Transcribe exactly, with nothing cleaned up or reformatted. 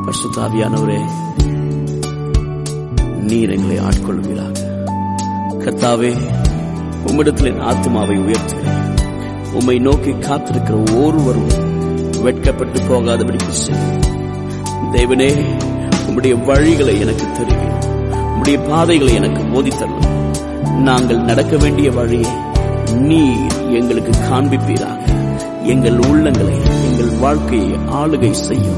பரிசுத்த ஆவியானவரே, நீர் எங்களை ஆட்கொள்வீராக. கர்த்தாவே, உம்மிடத்தில் என் ஆத்துமாவை உயர்த்துகிறேன். உம்மை நோக்கி காத்திருக்கிற ஒருவரும் வெட்கப்பட்டு போகாதபடிக்கு செய்யும். தேவனே, உம்முடைய வழிகளை எனக்கு தெரியும், உம்முடைய பாதைகளை எனக்கு போதித்தரலாம். நாங்கள் நடக்க வேண்டிய வழியை நீர் எங்களுக்கு காண்பிப்பீராக. எங்கள் உள்ளங்களை, எங்கள் வாழ்க்கையை ஆளுகை செய்யும்.